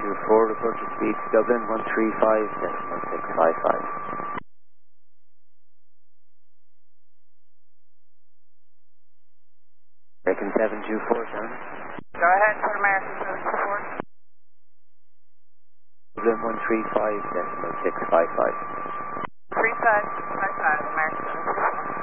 report your speed to Dublin 135.655. American 724, John. Go ahead for American 724. Dublin 135.655. 3555, American 724.